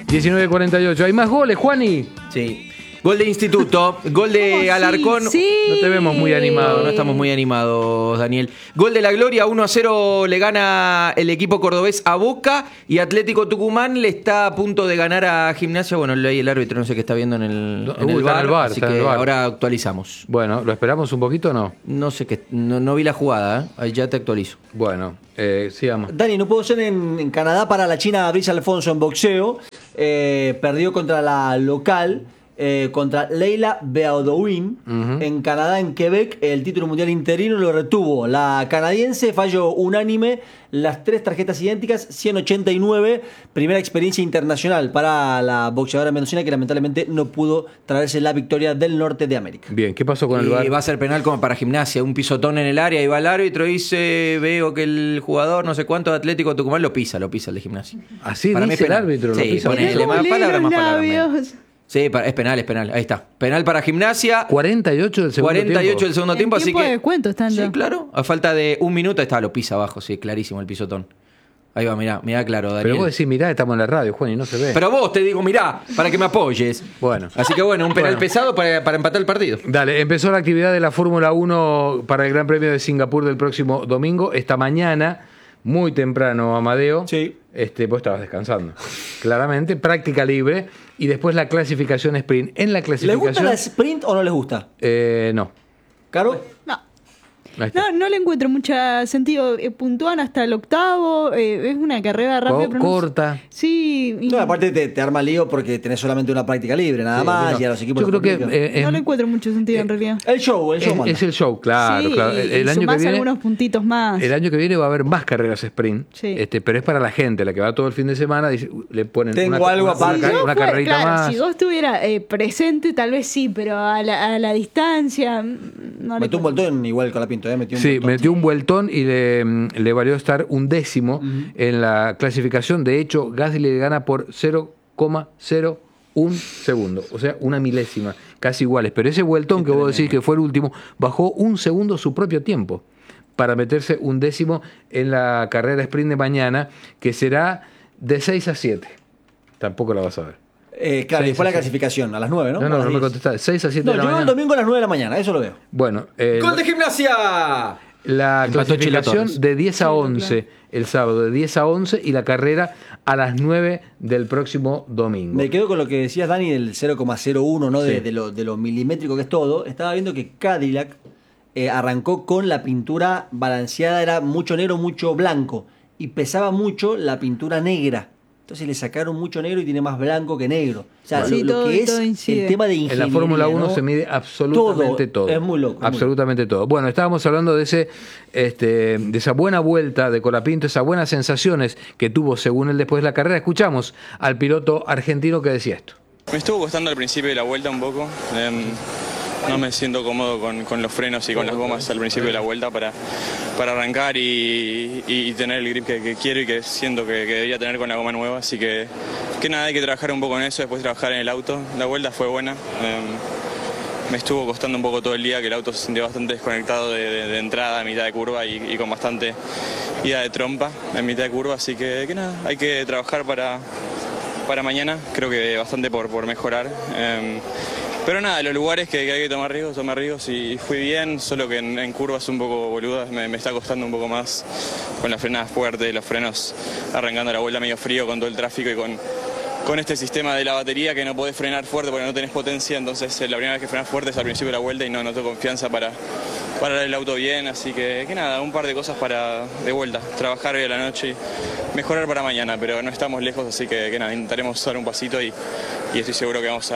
19:48. ¿Hay más goles, Juani? Sí. Gol de Instituto, gol de Alarcón. Sí. No te vemos muy animado. No estamos muy animados, Daniel. Gol de la Gloria, 1-0 le gana el equipo cordobés a Boca y Atlético Tucumán le está a punto de ganar a Gimnasia. Bueno, el árbitro no sé qué está viendo en el VAR, así que ahora actualizamos. Bueno, ¿lo esperamos un poquito o no? No sé qué, no vi la jugada, ahí ya te actualizo. Bueno, sigamos. Dani, no puedo ser en Canadá para la China Brice Alfonso en boxeo. Perdió contra la local. Contra Leila Beaudoin en Canadá, en Quebec. El título mundial interino lo retuvo la canadiense, fallo unánime, las 3 tarjetas idénticas, 189. Primera experiencia internacional para la boxeadora mendocina, que lamentablemente no pudo traerse la victoria del norte de América. Bien, ¿qué pasó con el VAR? Y va a ser penal como para Gimnasia, un pisotón en el área, y va el árbitro y dice, veo que el jugador no sé cuánto de Atlético Tucumán lo pisa el de Gimnasia. Así para dice mí el árbitro, sí, lo pisa. ponele más palabras, más palabras. Labios. Sí, es penal, ahí está. Penal para Gimnasia. 48 del segundo 48 tiempo. del segundo tiempo, así tiempo que... de descuento están ya. Sí, claro. A falta de un minuto está, lo pisa abajo, sí, clarísimo el pisotón. Ahí va, mirá claro, Daniel. Pero vos decís, mirá, estamos en la radio, Juan, y no se ve. Pero vos te digo, mirá, para que me apoyes. Bueno. Así que bueno, un penal pesado para empatar el partido. Dale, empezó la actividad de la Fórmula 1 para el Gran Premio de Singapur del próximo domingo. Esta mañana, muy temprano, Amadeo. Sí. Vos estabas descansando. Claramente, práctica libre. Y después la clasificación sprint. En la ¿Les clasificación... gusta la sprint o no les gusta? No. ¿Caro? No. Ahí está. No le encuentro mucho sentido. Puntúan hasta el octavo. Es una carrera rápida. pero Corta. Sí. No, aparte te arma lío porque tenés solamente una práctica libre, nada más, no. y a los equipos Yo creo les complica. que no le encuentro mucho sentido en realidad. El show manda. es el show, claro, sí, claro. El y año que sumás viene, algunos puntitos más. el año que viene va a haber más carreras sprint, Sí. pero es para la gente, la que va todo el fin de semana, le ponen Tengo algo aparte. una carrerita claro, más. si yo estuviera presente, tal vez sí, pero a la distancia. No le Metió un voltón igual con la Pinto, Metió un vueltón y le valió estar 1/10 en la clasificación. De hecho, Gasly le gana por 0,01 segundo, o sea, una milésima, casi iguales. Pero ese vueltón que vos decís que fue el último, bajó 1 segundo su propio tiempo para meterse 1/10 en la carrera sprint de mañana, que será de 6 a 7. Tampoco la vas a ver. Claro, y después la clasificación, a las 9, ¿no? No me contestaste. 6 a 7 No, de la yo veo mañana. el domingo a las 9 de la mañana, eso lo veo. Bueno, ¡Gol de Gimnasia! la Empató Chila clasificación Torres. de 10 a Claro, 11 el sábado, de 10 a 11, y la carrera a las 9 del próximo domingo. Me quedo con lo que decías, Dani, del 0,01, ¿no? Sí. De lo milimétrico que es todo. Estaba viendo que Cadillac arrancó con la pintura balanceada, era mucho negro, mucho blanco, y pesaba mucho la pintura negra. Entonces le sacaron mucho negro y tiene más blanco que negro. O sea, Sí, lo que todo es incide. el tema de En ingeniería. la Fórmula 1 ¿no? se mide absolutamente todo. Es muy loco. Absolutamente todo. Bueno, estábamos hablando de de esa buena vuelta de Colapinto, esas buenas sensaciones que tuvo según él después de la carrera. Escuchamos al piloto argentino que decía esto. Me estuvo costando al principio de la vuelta un poco. No me siento cómodo con los frenos y con las gomas al principio de la vuelta para arrancar y tener el grip que quiero y que siento que debería tener con la goma nueva. Así que nada, hay que trabajar un poco en eso, después trabajar en el auto. La vuelta fue buena. Me estuvo costando un poco todo el día, que el auto se sintió bastante desconectado de entrada a mitad de curva y con bastante ida de trompa en mitad de curva. Así que nada, hay que trabajar para mañana. Creo que bastante por mejorar. Pero nada, los lugares que hay que tomar riesgos y fui bien, solo que en curvas un poco boludas me está costando un poco más con las frenadas fuertes, los frenos arrancando la vuelta medio frío con todo el tráfico y con este sistema de la batería que no podés frenar fuerte porque no tenés potencia. Entonces la primera vez que frenas fuerte es al principio de la vuelta y no tengo confianza para parar el auto bien. Así que nada, un par de cosas de vuelta, trabajar hoy a la noche y mejorar para mañana, pero no estamos lejos, así que nada, intentaremos dar un pasito y estoy seguro que vamos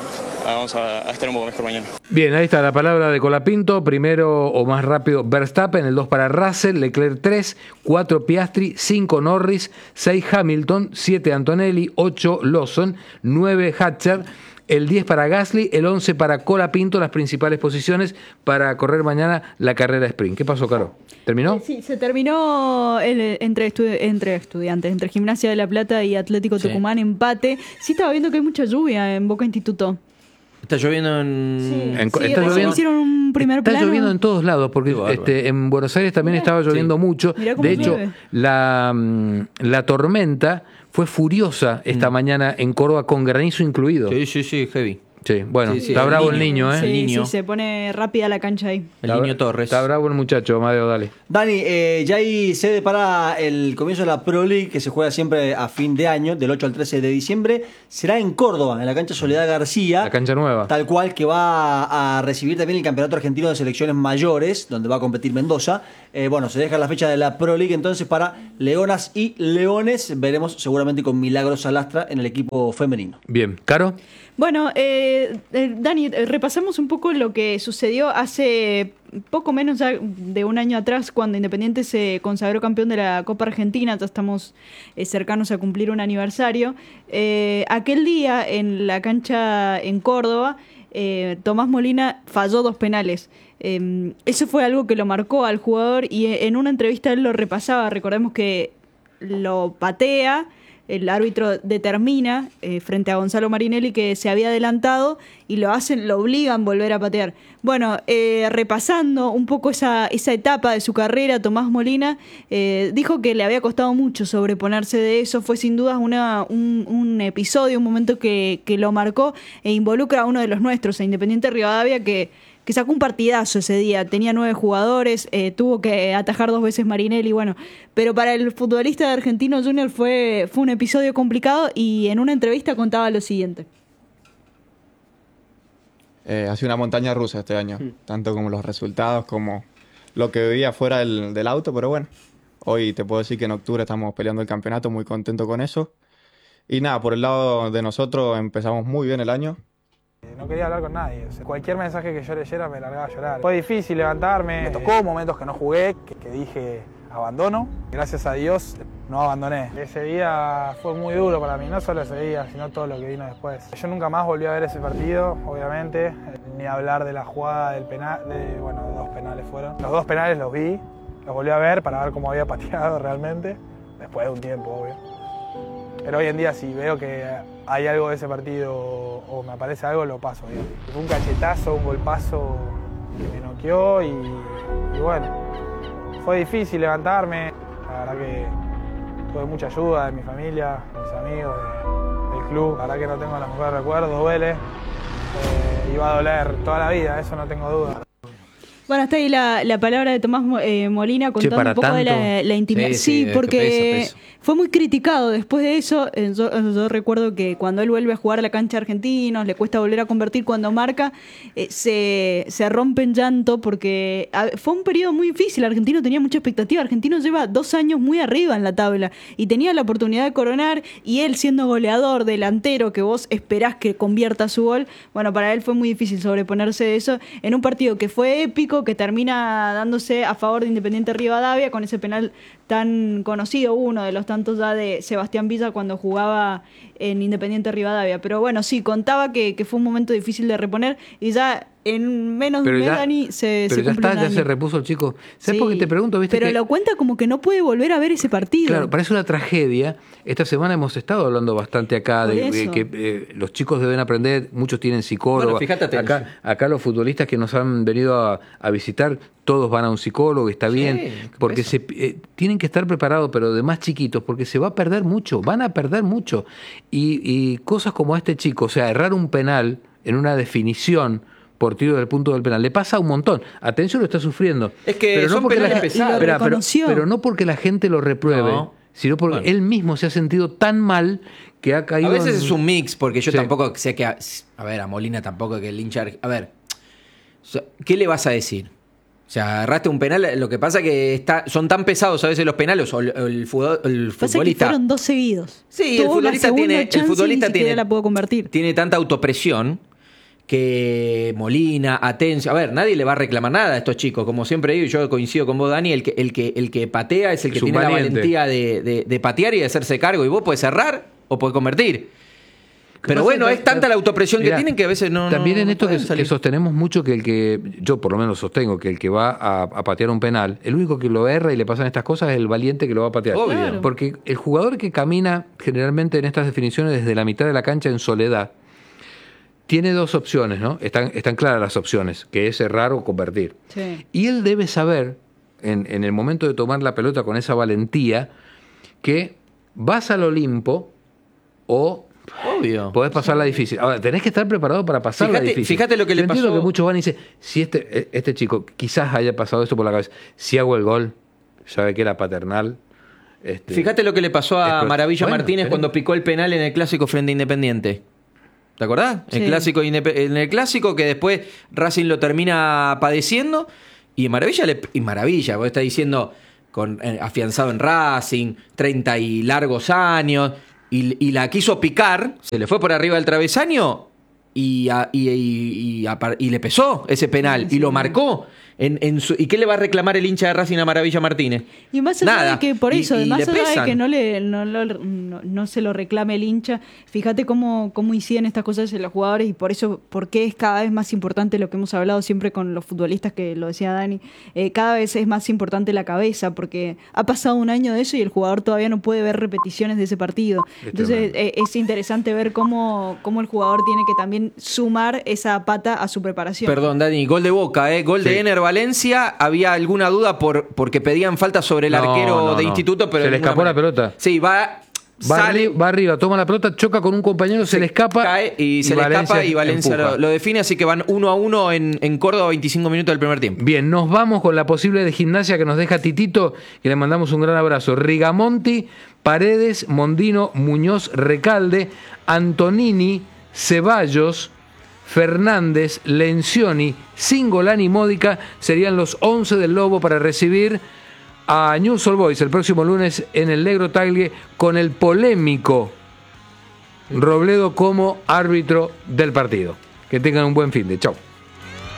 a estar un poco mejor mañana. Bien, ahí está la palabra de Colapinto. Primero o más rápido Verstappen, el 2 para Russell, Leclerc 3, 4 Piastri, 5 Norris, 6 Hamilton, 7 Antonelli, 8 Lawson, 9 Hatcher, el 10 para Gasly, el 11 para Colapinto, las principales posiciones para correr mañana la carrera sprint. ¿Qué pasó, Caro? ¿Terminó? Sí, se terminó entre estudiantes, entre Gimnasia de La Plata y Atlético Tucumán, empate. Sí, estaba viendo que hay mucha lluvia en Boca Instituto. Está lloviendo en... Está lloviendo. Hicieron un primer Está plano. lloviendo en todos lados, porque en Buenos Aires también estaba lloviendo mucho. Mirá cómo De hecho, llueve. la tormenta fue furiosa esta mañana en Córdoba con granizo incluido. Sí, heavy. Sí, bueno, Sí, está el bravo el niño. niño, ¿eh? El Sí, niño. sí, se pone rápida la cancha ahí. El niño Torres. Está bravo el muchacho, Amadeo, dale. Dani, ya hay sede para el comienzo de la Pro League, que se juega siempre a fin de año, del 8 al 13 de diciembre. Será en Córdoba, en la cancha Soledad García. La cancha nueva. Tal cual, que va a recibir también el Campeonato Argentino de Selecciones Mayores, donde va a competir Mendoza. Bueno, se deja la fecha de la Pro League entonces para Leonas y Leones. Veremos seguramente con Milagros Salastra en el equipo femenino. Bien, ¿Caro? Bueno, Dani, repasamos un poco lo que sucedió hace poco menos de un año atrás, cuando Independiente se consagró campeón de la Copa Argentina. Ya estamos cercanos a cumplir un aniversario. Aquel día, en la cancha en Córdoba, Tomás Molina falló 2 penales. Eso fue algo que lo marcó al jugador, y en una entrevista él lo repasaba. Recordemos que lo patea, el árbitro determina frente a Gonzalo Marinelli que se había adelantado, y lo obligan a volver a patear. Bueno, repasando un poco esa etapa de su carrera, Tomás Molina dijo que le había costado mucho sobreponerse de eso. Fue sin duda un episodio, un momento que lo marcó e involucra a uno de los nuestros, a Independiente Rivadavia, que sacó un partidazo ese día. Tenía 9 jugadores, tuvo que atajar 2 veces Marinelli, bueno. Pero para el futbolista de Argentino Junior fue un episodio complicado, y en una entrevista contaba lo siguiente. Ha sido una montaña rusa este año, tanto como los resultados como lo que vivía fuera del auto, pero bueno, hoy te puedo decir que en octubre estamos peleando el campeonato, muy contento con eso. Y nada, por el lado de nosotros empezamos muy bien el año. No quería hablar con nadie. O sea, cualquier mensaje que yo leyera me largaba a llorar. Fue difícil levantarme. Me tocó momentos que no jugué, que dije abandono. Gracias a Dios no abandoné. Ese día fue muy duro para mí, no solo ese día, sino todo lo que vino después. Yo nunca más volví a ver ese partido, obviamente, ni hablar de la jugada del penal. Bueno, 2 penales fueron. Los 2 penales los vi, los volví a ver para ver cómo había pateado realmente, después de un tiempo, obvio. Pero hoy en día, si veo que hay algo de ese partido o me aparece algo, lo paso bien. Fue un cachetazo, un golpazo que me noqueó, y bueno, fue difícil levantarme. La verdad que tuve mucha ayuda de mi familia, de mis amigos, del club. La verdad que no tengo los mejores recuerdos, duele. Y va a doler toda la vida, eso no tengo duda. Bueno, está ahí la palabra de Tomás Molina contando para un poco de tanto. la intimidad. Sí, Sí, porque peso. fue muy criticado después de eso. Yo recuerdo que cuando él vuelve a jugar a la cancha de Argentinos, le cuesta volver a convertir cuando marca, se rompe en llanto, porque fue un periodo muy difícil. Argentino tenía mucha expectativa. Argentino lleva 2 años muy arriba en la tabla y tenía la oportunidad de coronar, y él, siendo goleador, delantero, que vos esperás que convierta su gol, bueno, para él fue muy difícil sobreponerse de eso en un partido que fue épico, que termina dándose a favor de Independiente Rivadavia con ese penal tan conocido, uno de los tantos ya de Sebastián Villa cuando jugaba en Independiente Rivadavia. Pero bueno, sí, contaba que fue un momento difícil de reponer, y ya en menos de un mes, Dani, se Pero ya cumplió está, un ya año. se repuso el chico. ¿Sabes Sí, por qué te pregunto? ¿Viste pero que, lo cuenta como que no puede volver a ver ese partido. claro, parece una tragedia. Esta semana hemos estado hablando bastante acá Por de eso. que los chicos deben aprender, muchos tienen psicólogo. Bueno, fíjate, acá los futbolistas que nos han venido a visitar, todos van a un psicólogo, está bien, porque tienen que estar preparados, pero de más chiquitos, porque se va a perder mucho, van a perder mucho. Y cosas como este chico, o sea, errar un penal en una definición por tiro del punto del penal, le pasa un montón. Atención, lo está sufriendo. Es que son porque penales la, pesados. Y lo reconoció. pero no porque la gente lo repruebe, No. sino porque Bueno. él mismo se ha sentido tan mal que ha caído A veces en- es un mix, porque yo Sí. tampoco sé que... A ver, a Molina tampoco que el hincha... A ver, ¿qué le vas a decir? O sea, agarraste un penal, lo que pasa que son tan pesados a veces los penales, o el Pasa que futbolista... fueron 2 seguidos. Sí, Tuvo el futbolista una segunda tiene... El chance y futbolista ni siquiera tiene, la pudo convertir. tiene tanta autopresión que Molina, Atencio... A ver, nadie le va a reclamar nada a estos chicos. Como siempre digo, y yo coincido con vos, Dani, el que patea es el que Es un tiene valiente. la valentía de patear y de hacerse cargo. Y vos podés cerrar o podés convertir. Pero bueno, es tanta la autopresión Mirá, que tienen que a veces no... También no en esto pueden que salir. sostenemos mucho que yo por lo menos sostengo que el que va a patear un penal, el único que lo erra y le pasan estas cosas es el valiente que lo va a patear. Obvio. Claro. Porque el jugador que camina generalmente en estas definiciones desde la mitad de la cancha en soledad, tiene 2 opciones, ¿no? Están claras las opciones, que es errar o convertir. Sí. Y él debe saber, en el momento de tomar la pelota con esa valentía, que vas al Olimpo o Obvio. podés pasarla difícil. Ahora, tenés que estar preparado para pasarla difícil. Fíjate lo que le Yo entiendo pasó. que muchos van y dicen, si este chico quizás haya pasado esto por la cabeza, si hago el gol, sabe que era paternal. Fíjate lo que le pasó a Maravilla Bueno, Martínez pero- cuando picó el penal en el clásico frente a Independiente. ¿Te acordás? Sí. En el clásico que después Racing lo termina padeciendo y Maravilla, vos estás diciendo afianzado en Racing, 30 y largos años, y la quiso picar, se le fue por arriba del travesaño y le pesó ese penal y lo marcó. ¿Y qué le va a reclamar el hincha de Racing a Maravilla Martínez? Y más allá Nada. de que por eso, Y más le allá de pesan. que no se lo reclame el hincha, fíjate cómo inciden estas cosas en los jugadores y por qué es cada vez más importante lo que hemos hablado siempre con los futbolistas, que lo decía Dani, cada vez es más importante la cabeza, porque ha pasado un año de eso y el jugador todavía no puede ver repeticiones de ese partido. Entonces es interesante ver cómo el jugador tiene que también sumar esa pata a su preparación. Perdón, Dani, gol de Boca, gol de Ener Valencia. Había alguna duda porque pedían falta sobre el arquero de Instituto, pero se le de ninguna escapó la manera. pelota. Sí, va arriba, toma la pelota, choca con un compañero, se le escapa. Cae y se le escapa y Valencia empuja. lo define, así que van 1-1 en Córdoba, 25 minutos del primer tiempo. Bien, nos vamos con la posible de Gimnasia que nos deja Titito, que le mandamos un gran abrazo. Rigamonti, Paredes, Mondino, Muñoz, Recalde, Antonini, Ceballos, Fernández, Lencioni, Singolani y Módica serían los 11 del Lobo para recibir a Newell's Old Boys el próximo lunes en el Negro Tagle con el polémico Robledo como árbitro del partido. Que tengan un buen fin de chau.